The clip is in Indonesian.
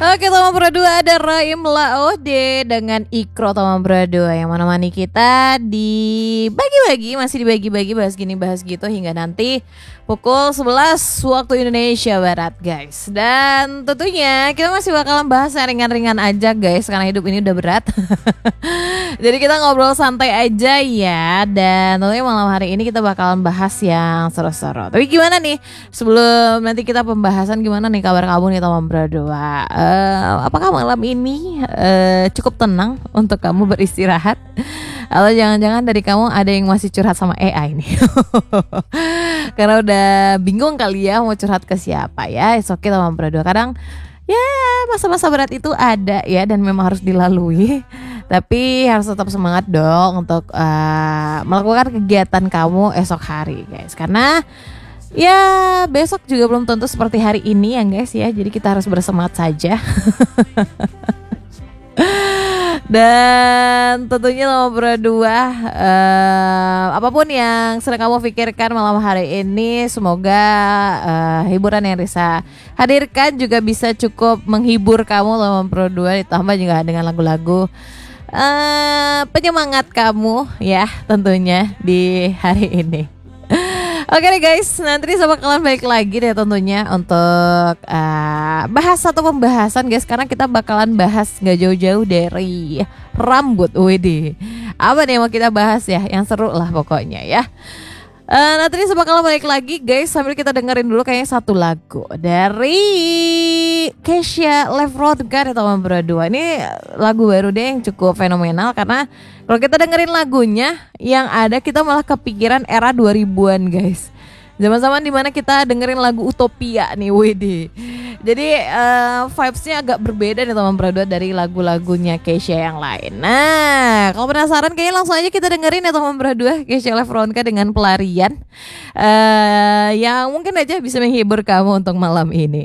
Oke, teman berdua ada Raim Laode dengan Ikro teman berdua yang menemani kita di bagi-bagi, masih dibagi-bagi bahas gini bahas gitu hingga nanti pukul 11 waktu Indonesia Barat guys. Dan tentunya kita masih bakalan bahas yang ringan-ringan aja guys, karena hidup ini udah berat. Jadi kita ngobrol santai aja ya. Dan tentunya malam hari ini kita bakalan bahas yang seru-seru. Tapi gimana nih, sebelum nanti kita pembahasan, gimana nih kabar kamu nih teman berdua? Apakah malam ini cukup tenang untuk kamu beristirahat? Atau jangan-jangan dari kamu ada yang masih curhat sama AI nih? Karena udah bingung kali ya mau curhat ke siapa ya. It's okay teman berdua. Kadang ya masa-masa berat itu ada ya, dan memang harus dilalui. Tapi harus tetap semangat dong untuk melakukan kegiatan kamu esok hari guys. Karena ya besok juga belum tentu seperti hari ini ya guys ya. Jadi kita harus bersemangat saja. Dan tentunya nomor berdua, apapun yang sedang kamu pikirkan malam hari ini, semoga hiburan yang Risa hadirkan juga bisa cukup menghibur kamu nomor berdua, ditambah juga dengan lagu-lagu penyemangat kamu ya tentunya di hari ini. Oke deh guys, nanti sama kalian balik lagi deh tentunya untuk bahas satu pembahasan guys. Karena kita bakalan bahas gak jauh-jauh dari rambut. WD, apa nih yang mau kita bahas ya, yang seru lah pokoknya ya. Nanti sama kalian balik lagi guys, sambil kita dengerin dulu kayaknya satu lagu dari Kesha Lefronka ya teman berdua. Ini lagu baru deh yang cukup fenomenal, karena kalau kita dengerin lagunya yang ada kita malah kepikiran era 2000-an guys. Zaman-zaman dimana kita dengerin lagu Utopia nih, WD. Jadi vibes-nya agak berbeda nih teman berdua dari lagu-lagunya Kesha yang lain. Nah, kalau penasaran kayaknya langsung aja kita dengerin ya teman berdua, Kesha Lefronka dengan Pelarian, yang mungkin aja bisa menghibur kamu untuk malam ini.